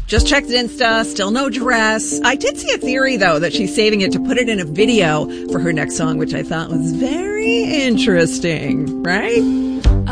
Just checked Insta, still no dress. I did see a theory, though, that she's saving it to put it in a video for her next song, which I thought was very interesting, right?